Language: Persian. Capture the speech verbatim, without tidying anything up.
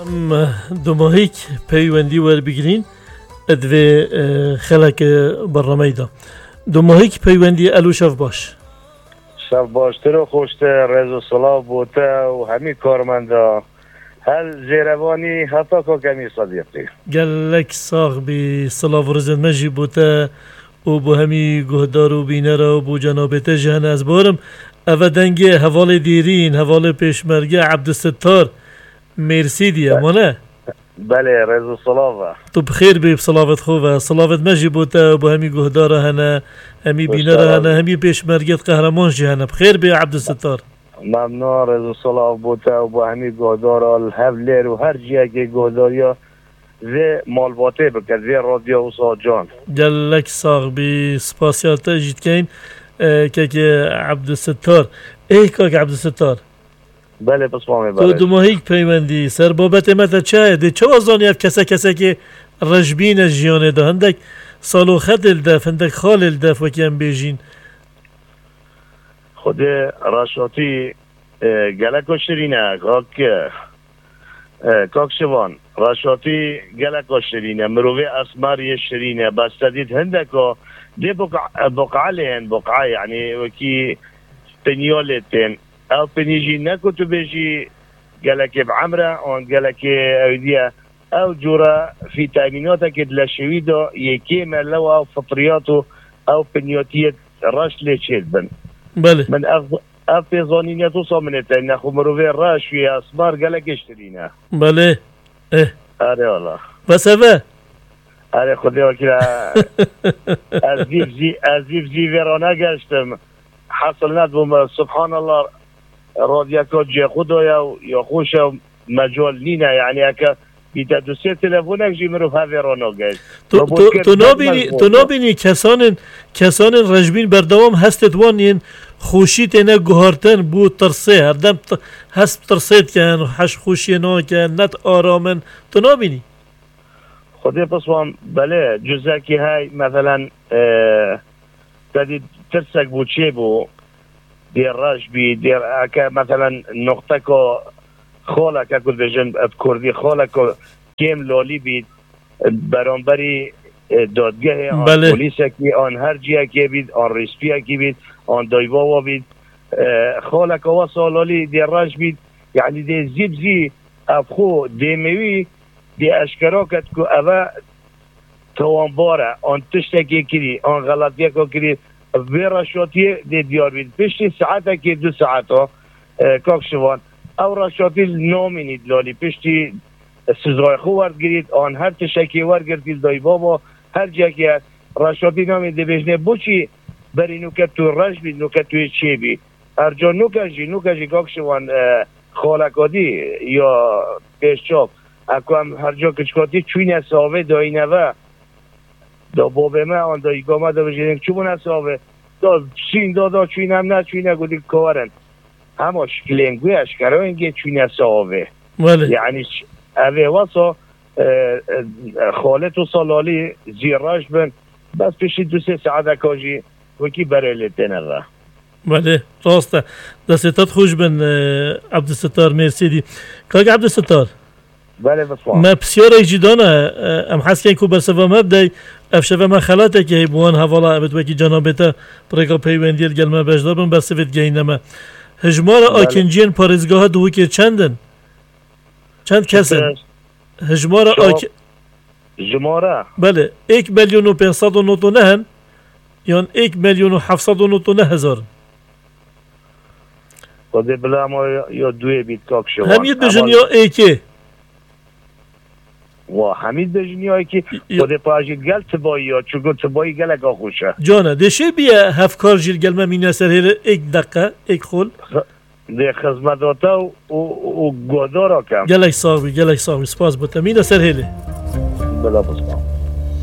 دو ماهیک پیوندی ور بگیرین ادوی خلق برنامه دا دو ماهیک پیوندی الو شف باش شف باشتر و خوشتر رز و صلاح بوته و همی کارمندا هل زیروانی حتی که کمی صدیقی گلک ساغ بی صلاح و رزن مجی بوته و بو همی گهدار و بینره و بو جنابته جهن از بارم او دنگه حوال دیرین حوال پیشمرگه عبدالستار مرسی دیه مانه بله رز صلاح تو بخیر بی بصلاوت خوبه صلاوت مجی بوته و همی گهداره هنه همی بینره هنه همی پیشمرگت قهرمان جهنه بخیر بی عبدالستار ممنون رز صلاح بوته و با همی گهداره الهولیر و هر جیه که گهداریا زی مالباته بکرد زی رادیو و ساجان گلک ساغ بی سپاسیاتا جید کن که که عبدالستار ای که عبدالستار بله بسمامه تو دو ماهیک پیوندی سر بابت متا چه ده چه وزانی اف کسا کسا که رجبین جیانه ده هندک سالو خد الدف هندک خال الدف و کم بیجین خود راشاتی گلک و شرینه کاک کاک شوان راشاتی گلک و شرینه مروی اسماری شرینه بس تدید هندکا دي بقع بقعة لين بقعة يعني وكي بنيولتين او بنيجي نكو تبيجي قالك بعمرة او قالك اوديا او جورا في تأميناتك لشويدو يكيما لو او فطرياته او بنيوتية راش ليشيلبن بله من اف اف زانينيا توصل من التاني ناخو مروفين راش في اسمار قالك اشترينا بله اه اري والله بس هذا آره خودی وکیل از دیف زی از دیف زی ویرانه گشتم حاصل ندبوم سبحان الله رادیا که جه خدا یا خوش مجال نینه یعنی اگه بیتا دو سه تلفونک جی مرو ها ویرانه گشت تو تو نبینی تو نبینی کسان کسان رجبین بردوام هستت وانین خوشیت نه گهارتن بود ترسه هر دم هست ترسید کن حش خوشی نه کن نت آرامن تو نبینی خودی پسوام بله جزء که های مثلا تدید ترسک بود چه بود دیر راش بی دیر اکا مثلا نقطه که خاله که کل بجن کردی خاله که کم لالی بید برانبری دادگاه آن بله. پولیس که آن هر جیه که بید آن ریسپیه که بید آن دایباوا بید خاله که واسه لالی دیر راش بید یعنی دی زیب زی افخو دیموی دی اشکرا کد که اوه توانباره آن تشتکی کری آن غلطیه که کری براشاتی دی دیار بید پشتی ساعته که دو ساعته کاک شوان او راشاتی نامینید لالی پشتی سزای خو ورد گرید آن هر تشکی ورد گردید دای بابا هر جا که راشاتی نامید دی بجنه بوچی بری نوکت تو رش بید نوکت توی چی بید هر جا نوکجی نوکجی کاک شوان خالکادی یا پیشچاپ اکو هم هر جا کچکاتی چوی نساوه دایی نوه دا بابه من آن دایی گامه دا بجنه چون نساوه دا سین دا دا چوی نم نه چوی نگودی کارن همه شکلنگوی اشکره اینگه چوی نساوه یعنی اوه واسا خالت و سالالی زیراش بن بس پیشی دو سه ساعت کاجی وکی برای تنره بله راسته دستت خوش بن عبدالستار مرسی دی کاک عبدالستار بله بسوان ما بسیار ایجیدانه ام حس کن که برسوا مبدأ افشفه ما خلاته که بوان حوالا ابد وکی جنابتا پرگا پیوندیل گلمه بجدار بن برسوید گینمه هجمار آکنجین پارزگاه دو که چندن؟ چند کسن؟ هجمار آک... جماره بله ایک میلیون و پینصد و نوت و نهن یا ایک میلیون و هفتصد و نوت و نه هزار خود بلا ما یا دوی بیت کاک شوان همید بجن یا ایکه و همید بجن یا ایکه خود پاجید گل تبایی یا چگو تبایی گل اگا خوشه جانه دشه بیا هفکار جیل گل ما مینه سر هیره ایک دقیقه ایک خول ده خزمداتا و و گودارا کم گلک صاحبی گلک صاحبی سپاس بوده مینه سر هیله بلا بسمان